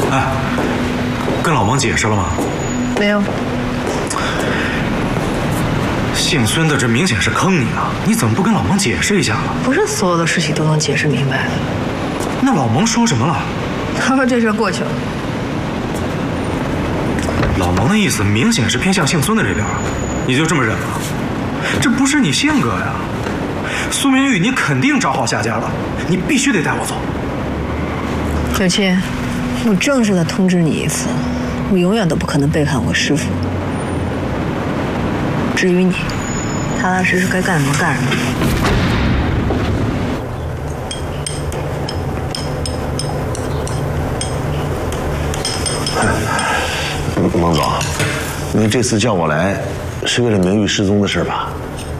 哎，跟老蒙解释了吗？ 没有。 姓孙的这明显是坑你啊！你怎么不跟老蒙解释一下呢？ 不是所有的事情都能解释明白的。 那老蒙说什么了？ 他说这事过去了。 老蒙的意思明显是偏向姓孙的这边，你就这么忍了？这不是你性格呀！苏明玉，你肯定找好下家了，你必须得带我走。 小七，我正式的通知你一次，我永远都不可能背叛我师父。至于你，踏踏实实该干什么干什么。 孟总，您这次叫我来，是为了明玉失踪的事吧？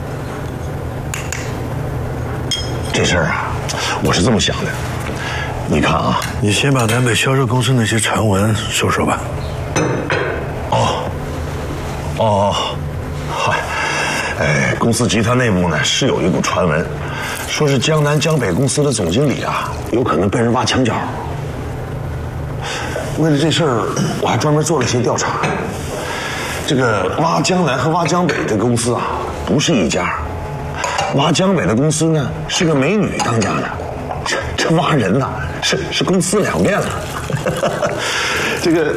这事儿啊，我是这么想的。你看啊， 你先把南北销售公司那些传闻说说吧。 公司集团内部呢是有一股传闻，说是江南江北公司的总经理啊，有可能被人挖墙脚。为了这事儿，我还专门做了些调查。这个挖江南和挖江北的公司啊，不是一家。挖江北的公司呢，是个美女当家的。这挖人呐，是公司两面了。这个，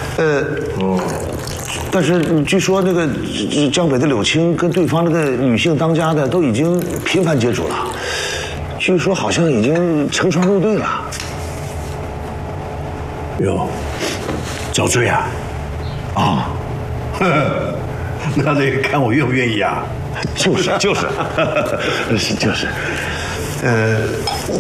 但是据说那个江北的柳青跟对方那个女性当家的都已经频繁接触了，据说好像已经成双入对了。 哟，找罪啊？啊，那得看我愿不愿意啊。 就是，